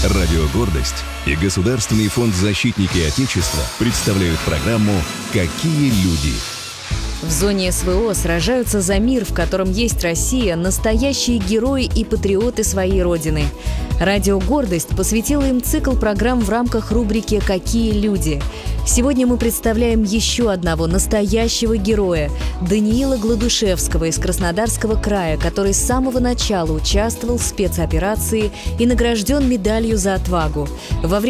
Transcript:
Радио «Гордость» и Государственный фонд «Защитники Отечества» представляют программу «Какие люди». В зоне СВО сражаются за мир, в котором есть Россия, настоящие герои и патриоты своей родины. Радио «Гордость» посвятило им цикл программ в рамках рубрики «Какие люди». Сегодня мы представляем еще одного настоящего героя – Даниила Гладушевского из Краснодарского края, который с самого начала участвовал в спецоперации и награжден медалью за отвагу.